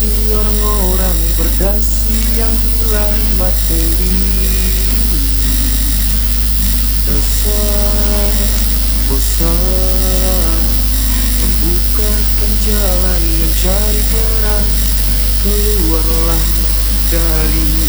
seperti orang-orang berdasi yang hilang materi. Rasa bosan membukakan jalan mencari terang. Keluarlah dari